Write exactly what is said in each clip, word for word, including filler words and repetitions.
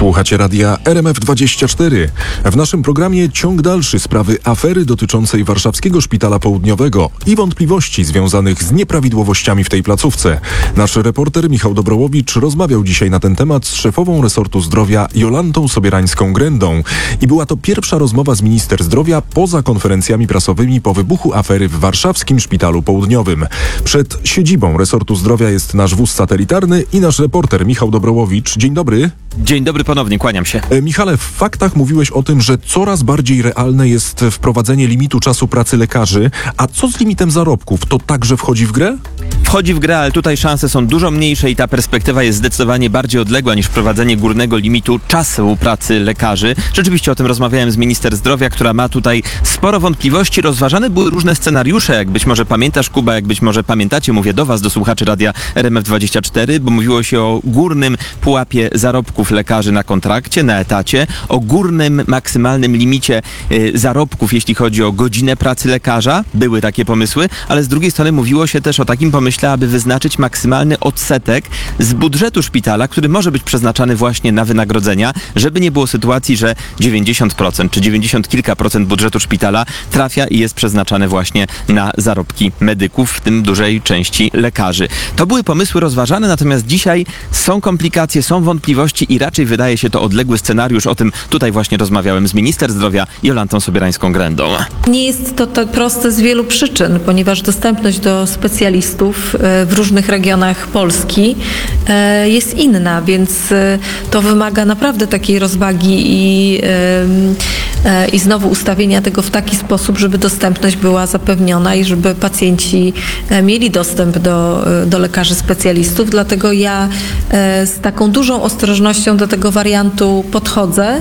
Słuchacie radia R M F dwadzieścia cztery. W naszym programie ciąg dalszy sprawy afery dotyczącej Warszawskiego Szpitala Południowego i wątpliwości związanych z nieprawidłowościami w tej placówce. Nasz reporter Michał Dobrołowicz rozmawiał dzisiaj na ten temat z szefową resortu zdrowia Jolantą Sobierańską-Grendą. I była to pierwsza rozmowa z minister zdrowia poza konferencjami prasowymi po wybuchu afery w Warszawskim Szpitalu Południowym. Przed siedzibą resortu zdrowia jest nasz wóz satelitarny i nasz reporter Michał Dobrołowicz. Dzień dobry. Dzień dobry ponownie, kłaniam się. E, Michale, w faktach mówiłeś o tym, że coraz bardziej realne jest wprowadzenie limitu czasu pracy lekarzy. A co z limitem zarobków? To także wchodzi w grę? Wchodzi w grę, ale tutaj szanse są dużo mniejsze i ta perspektywa jest zdecydowanie bardziej odległa niż wprowadzenie górnego limitu czasu pracy lekarzy. Rzeczywiście o tym rozmawiałem z minister zdrowia, która ma tutaj sporo wątpliwości. Rozważane były różne scenariusze, jak być może pamiętasz, Kuba, jak być może pamiętacie, mówię do was, do słuchaczy radia R M F dwadzieścia cztery, bo mówiło się o górnym pułapie zarobków lekarzy na kontrakcie, na etacie, o górnym maksymalnym limicie y, zarobków, jeśli chodzi o godzinę pracy lekarza. Były takie pomysły, ale z drugiej strony mówiło się też o takim pomyśle, aby wyznaczyć maksymalny odsetek z budżetu szpitala, który może być przeznaczany właśnie na wynagrodzenia, żeby nie było sytuacji, że dziewięćdziesiąt procent czy dziewięćdziesiąt kilka procent budżetu szpitala trafia i jest przeznaczane właśnie na zarobki medyków, w tym dużej części lekarzy. To były pomysły rozważane, natomiast dzisiaj są komplikacje, są wątpliwości i raczej wydaje się to odległy scenariusz. O tym tutaj właśnie rozmawiałem z minister zdrowia Jolantą Sobierańską-Grendą. Nie jest to tak proste z wielu przyczyn, ponieważ dostępność do specjalistów w różnych regionach Polski jest inna, więc to wymaga naprawdę takiej rozwagi i, i znowu ustawienia tego w taki sposób, żeby dostępność była zapewniona i żeby pacjenci mieli dostęp do, do lekarzy specjalistów. Dlatego ja z taką dużą ostrożnością do tego wariantu podchodzę.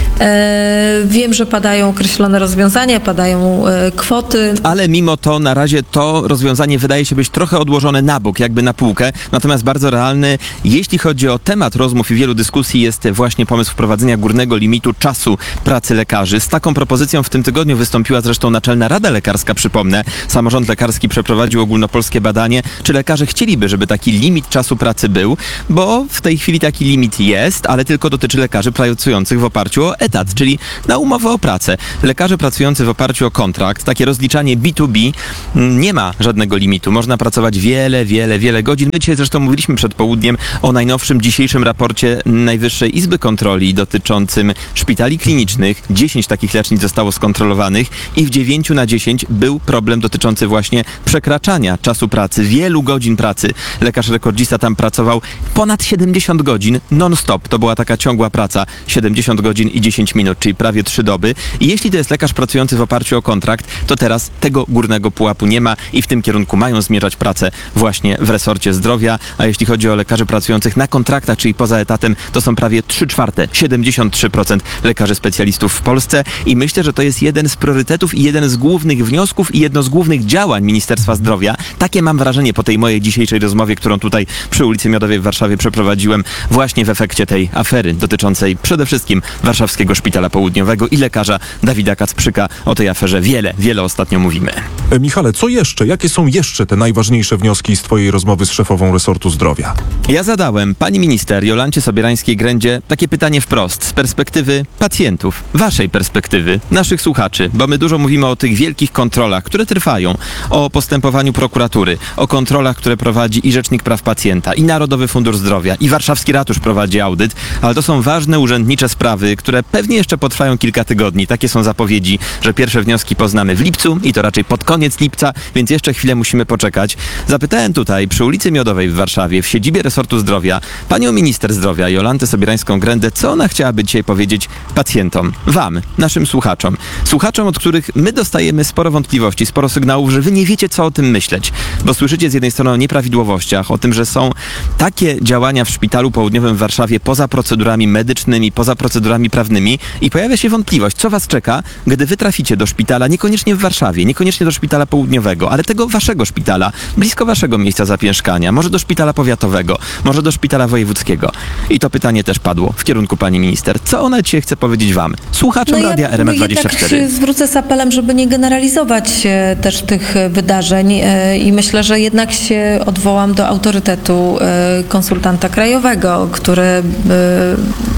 Wiem, że padają określone rozwiązania, padają kwoty. Ale mimo to na razie to rozwiązanie wydaje się być trochę odłożone na bok, jakby na półkę, natomiast bardzo realny, jeśli chodzi o temat rozmów i wielu dyskusji, jest właśnie pomysł wprowadzenia górnego limitu czasu pracy lekarzy. Z taką propozycją w tym tygodniu wystąpiła zresztą Naczelna Rada Lekarska, przypomnę. Samorząd lekarski przeprowadził ogólnopolskie badanie, czy lekarze chcieliby, żeby taki limit czasu pracy był, bo w tej chwili taki limit jest, ale tylko dotyczy lekarzy pracujących w oparciu o etat, czyli na umowę o pracę. Lekarze pracujący w oparciu o kontrakt, takie rozliczanie B dwa B, nie ma żadnego limitu. Można pracować wiele, wiele, wiele godzin. My dzisiaj zresztą mówiliśmy przed południem o najnowszym dzisiejszym raporcie Najwyższej Izby Kontroli dotyczącym szpitali klinicznych. dziesięć takich lecznic zostało skontrolowanych i w dziewięciu na dziesięć był problem dotyczący właśnie przekraczania czasu pracy, wielu godzin pracy. Lekarz rekordzista tam pracował ponad siedemdziesiąt godzin non-stop. To była taka ciągła praca. siedemdziesiąt godzin i dziesięć minut, czyli prawie trzy doby. I jeśli to jest lekarz pracujący w oparciu o kontrakt, to teraz tego górnego pułapu nie ma i w tym kierunku mają zmierzać pracę właśnie w resorcie zdrowia. A jeśli chodzi o lekarzy pracujących na kontraktach, czyli poza etatem, to są prawie trzy czwarte, siedemdziesiąt trzy procent lekarzy specjalistów w Polsce. I myślę, że to jest jeden z priorytetów i jeden z głównych wniosków i jedno z głównych działań Ministerstwa Zdrowia. Takie mam wrażenie po tej mojej dzisiejszej rozmowie, którą tutaj przy ulicy Miodowej w Warszawie przeprowadziłem właśnie w efekcie tej afery dotyczącej przede wszystkim Warszawskiego Szpitala Południowego i lekarza Dawida Kacprzyka. O tej aferze wiele, wiele ostatnio mówimy. E, Michale, co jeszcze? Jakie są jeszcze te najważniejsze wnioski z twojej rozmowy z szefową resortu zdrowia? Ja zadałem pani minister Jolancie Sobierańskiej-Grendzie takie pytanie wprost, z perspektywy pacjentów, waszej perspektywy, naszych słuchaczy, bo my dużo mówimy o tych wielkich kontrolach, które trwają, o postępowaniu prokuratury, o kontrolach, które prowadzi i Rzecznik Praw Pacjenta, i Narodowy Fundusz Zdrowia, i Warszawski Ratusz prowadzi audyt, ale to są ważne urzędnicze sprawy, które pewnie jeszcze potrwają kilka tygodni. Takie są zapowiedzi, że pierwsze wnioski poznamy w lipcu i to raczej pod koniec lipca, więc jeszcze chwilę musimy poczekać. Zapytałem tutaj przy ulicy Miodowej w Warszawie, w siedzibie resortu zdrowia, panią minister zdrowia Jolantę Sobierańską-Grendę, co ona chciałaby dzisiaj powiedzieć pacjentom, wam, naszym słuchaczom. Słuchaczom, od których my dostajemy sporo wątpliwości, sporo sygnałów, że wy nie wiecie, co o tym myśleć. Bo słyszycie z jednej strony o nieprawidłowościach, o tym, że są takie działania w Szpitalu Południowym w Warszawie poza procedurami medycznymi, poza procedurami prawnymi i pojawia się wątpliwość, co was czeka, gdy wy traficie do szpitala, niekoniecznie w Warszawie, niekoniecznie do Szpitala Południowego, ale tego waszego szpitala, blisko waszego miejsca zamieszkania, może do szpitala powiatowego, może do szpitala wojewódzkiego. I to pytanie też padło w kierunku pani minister. Co ona dzisiaj chce powiedzieć wam, słuchaczom No Radia ja, R M F dwadzieścia cztery? Ja zwrócę z apelem, żeby nie generalizować e, też tych wydarzeń e, i myślę, że jednak się odwołam do autorytetu e, konsultanta krajowego, który e,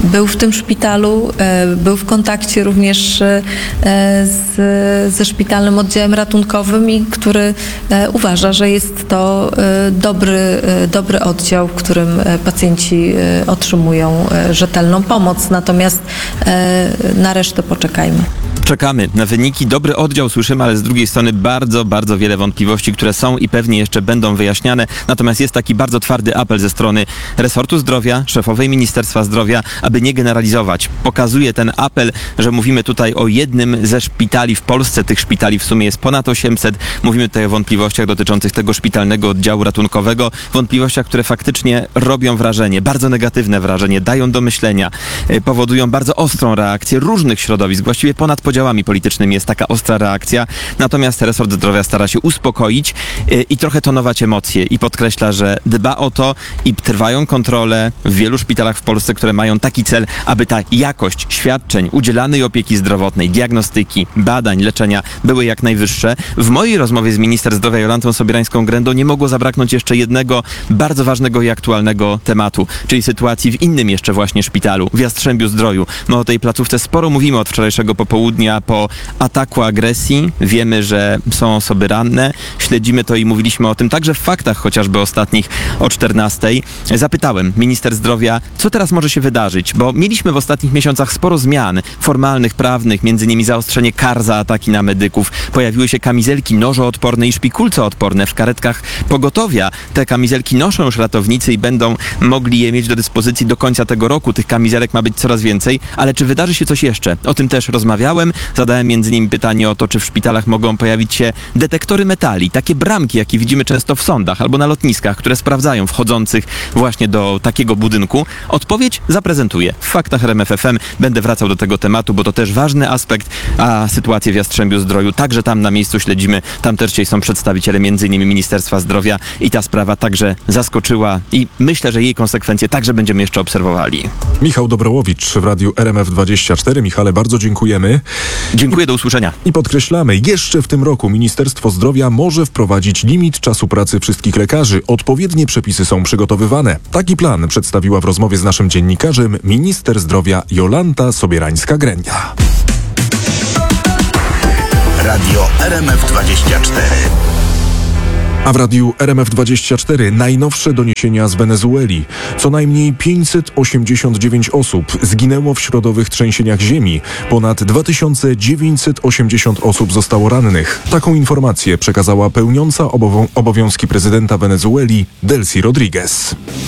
był w tym szpitalu, był w kontakcie również z, ze szpitalnym oddziałem ratunkowym i który uważa, że jest to dobry, dobry oddział, w którym pacjenci otrzymują rzetelną pomoc. Natomiast na resztę poczekajmy. Czekamy na wyniki. Dobry oddział słyszymy, ale z drugiej strony bardzo, bardzo wiele wątpliwości, które są i pewnie jeszcze będą wyjaśniane. Natomiast jest taki bardzo twardy apel ze strony resortu zdrowia, szefowej Ministerstwa Zdrowia, aby nie generalizować. Pokazuje ten apel, że mówimy tutaj o jednym ze szpitali w Polsce. Tych szpitali w sumie jest ponad osiemset. Mówimy tutaj o wątpliwościach dotyczących tego szpitalnego oddziału ratunkowego. Wątpliwościach, które faktycznie robią wrażenie, bardzo negatywne wrażenie, dają do myślenia, powodują bardzo ostrą reakcję różnych środowisk, właściwie ponad podziałami politycznymi jest taka ostra reakcja. Natomiast resort zdrowia stara się uspokoić i, i trochę tonować emocje i podkreśla, że dba o to i trwają kontrole w wielu szpitalach w Polsce, które mają taki cel, aby ta jakość świadczeń, udzielanej opieki zdrowotnej, diagnostyki, badań, leczenia były jak najwyższe. W mojej rozmowie z minister zdrowia Jolantą Sobierańską-Grędą nie mogło zabraknąć jeszcze jednego bardzo ważnego i aktualnego tematu, czyli sytuacji w innym jeszcze właśnie szpitalu, w Jastrzębiu-Zdroju. My o tej placówce sporo mówimy od wczorajszego popołudnia po ataku agresji. Wiemy, że są osoby ranne. Śledzimy to i mówiliśmy o tym także w faktach chociażby ostatnich o czternastej. Zapytałem minister zdrowia, co teraz może się wydarzyć, bo mieliśmy w ostatnich miesiącach sporo zmian formalnych, prawnych, między innymi zaostrzenie kar za ataki na medyków. Pojawiły się kamizelki nożoodporne i szpikulcoodporne w karetkach pogotowia. Te kamizelki noszą już ratownicy i będą mogli je mieć do dyspozycji do końca tego roku. Tych kamizelek ma być coraz więcej, ale czy wydarzy się coś jeszcze? O tym też rozmawiałem. Zadałem między innymi pytanie o to, czy w szpitalach mogą pojawić się detektory metali, takie bramki, jakie widzimy często w sądach albo na lotniskach, które sprawdzają wchodzących właśnie do takiego budynku. Odpowiedź zaprezentuję w Faktach R M F F M. Będę wracał do tego tematu, bo to też ważny aspekt, a sytuację w Jastrzębiu-Zdroju także tam na miejscu śledzimy. Tam też dzisiaj są przedstawiciele między innymi Ministerstwa Zdrowia i ta sprawa także zaskoczyła i myślę, że jej konsekwencje także będziemy jeszcze obserwowali. Michał Dobrołowicz w radiu R M F dwadzieścia cztery. Michale, bardzo dziękujemy. Dziękuję, do usłyszenia. I podkreślamy, jeszcze w tym roku Ministerstwo Zdrowia może wprowadzić limit czasu pracy wszystkich lekarzy. Odpowiednie przepisy są przygotowywane. Taki plan przedstawiła w rozmowie z naszym dziennikarzem minister zdrowia Jolanta Sobierańska-Gręda. Radio R M F dwadzieścia cztery. A w radiu R M F dwadzieścia cztery najnowsze doniesienia z Wenezueli. Co najmniej pięćset osiemdziesiąt dziewięć osób zginęło w środowych trzęsieniach ziemi. Ponad dwa tysiące dziewięćset osiemdziesiąt osób zostało rannych. Taką informację przekazała pełniąca obowo- obowiązki prezydenta Wenezueli Delcy Rodriguez.